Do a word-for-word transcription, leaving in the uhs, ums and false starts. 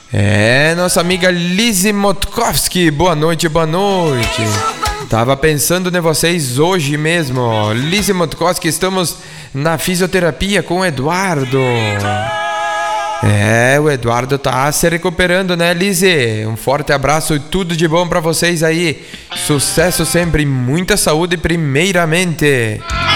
É, nossa amiga Lizzy Motkowski, boa noite, boa noite. Tava pensando em vocês hoje mesmo. Lizzy Motkowski, estamos na fisioterapia com o Eduardo. É, o Eduardo tá se recuperando, né, Lizzy? Um forte abraço e tudo de bom pra vocês aí. Sucesso sempre e muita saúde primeiramente.